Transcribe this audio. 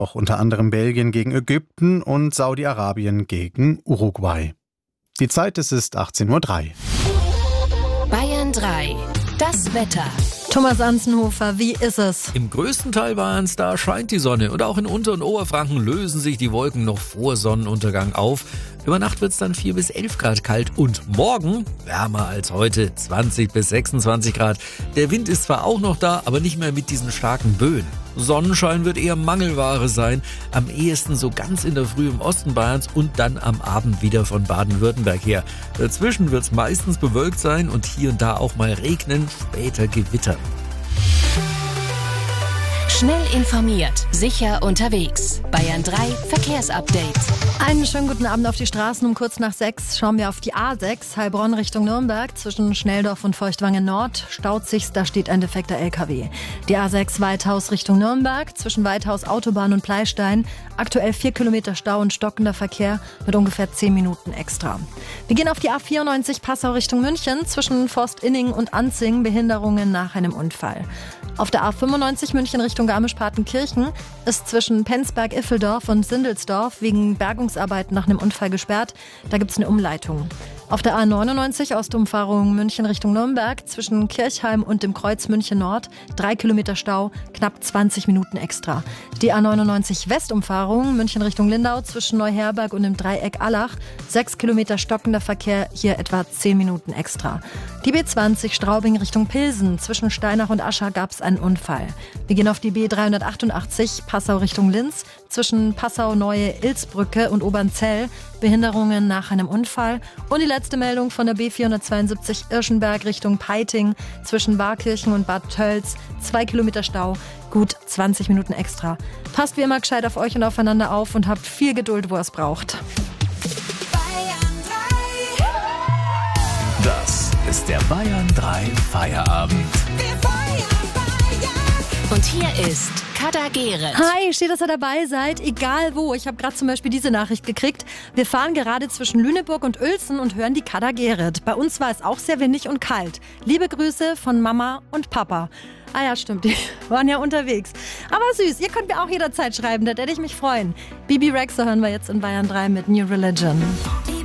auch unter anderem Belgien gegen Ägypten und Saudi-Arabien gegen Uruguay. Die Zeit, es ist 18:03 Uhr. Bayern 3, das Wetter. Thomas Anzenhofer, wie ist es? Im größten Teil Bayerns, da scheint die Sonne und auch in Unter- und Oberfranken lösen sich die Wolken noch vor Sonnenuntergang auf. Über Nacht wird es dann 4 bis 11 Grad kalt und morgen wärmer als heute, 20 bis 26 Grad. Der Wind ist zwar auch noch da, aber nicht mehr mit diesen starken Böen. Sonnenschein wird eher Mangelware sein, am ehesten so ganz in der Früh im Osten Bayerns und dann am Abend wieder von Baden-Württemberg her. Dazwischen wird es meistens bewölkt sein und hier und da auch mal regnen, später gewittern. Schnell informiert, sicher unterwegs. Bayern 3 Verkehrsupdate. Einen schönen guten Abend auf die Straßen. Um kurz nach 6 schauen wir auf die A6, Heilbronn Richtung Nürnberg. Zwischen Schnelldorf und Feuchtwangen Nord staut sich's, da steht ein defekter LKW. Die A6 Weithaus Richtung Nürnberg, zwischen Weithaus Autobahn und Pleistein. Aktuell 4 Kilometer Stau und stockender Verkehr mit ungefähr 10 Minuten extra. Wir gehen auf die A94 Passau Richtung München. Zwischen Forst-Inning und Anzing Behinderungen nach einem Unfall. Auf der A95 München Richtung Garmisch-Partenkirchen ist zwischen Penzberg-Iffeldorf und Sindelsdorf wegen Bergungsarbeiten nach einem Unfall gesperrt. Da gibt es eine Umleitung. Auf der A99 Ostumfahrung München Richtung Nürnberg zwischen Kirchheim und dem Kreuz München Nord 3 Kilometer Stau, knapp 20 Minuten extra. Die A99 Westumfahrung München Richtung Lindau zwischen Neuherberg und dem Dreieck Allach 6 Kilometer stockender Verkehr, hier etwa 10 Minuten extra. Die B20 Straubing Richtung Pilsen zwischen Steinach und Ascha gab es einen Unfall. Wir gehen auf die B388 Passau Richtung Linz zwischen Passau-Neue-Ilzbrücke und Obernzell Behinderungen nach einem Unfall. Und die letzte Meldung von der B472 Irschenberg Richtung Peiting zwischen Warkirchen und Bad Tölz 2 Kilometer Stau, gut 20 Minuten extra. Passt wie immer gescheit auf euch und aufeinander auf und habt viel Geduld, wo ihr es braucht. Das ist der Bayern 3 Feierabend. Und hier ist Kada Gereth. Hi, steht, dass ihr dabei seid, egal wo. Ich habe gerade zum Beispiel diese Nachricht gekriegt. Wir fahren gerade zwischen Lüneburg und Uelzen und hören die Kada Gereth. Bei uns war es auch sehr windig und kalt. Liebe Grüße von Mama und Papa. Ah ja, stimmt, die waren ja unterwegs. Aber süß, ihr könnt mir auch jederzeit schreiben, da werde ich mich freuen. Bibi Rexha hören wir jetzt in Bayern 3 mit New Religion.